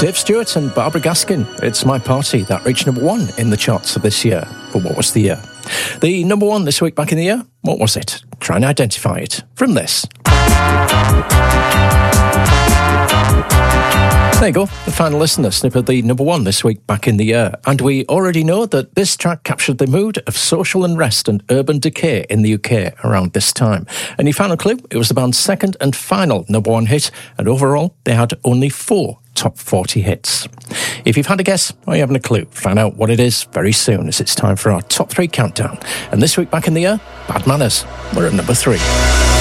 Dave Stewart and Barbara Gaskin, It's My Party, that reached number 1 in the charts of this year. But what was the year? The number 1 this week back in the year? What was it? Try and identify it from this. There you go, the final listener snip of the number 1 this week back in the year. And we already know that this track captured the mood of social unrest and urban decay in the UK around this time. And your final clue, it was the band's second and final number 1 hit, and overall they had only 4 top 40 hits. If you've had a guess or you haven't a clue, find out what it is very soon, as it's time for our top 3 countdown. And this week back in the year, Bad Manners were at number 3.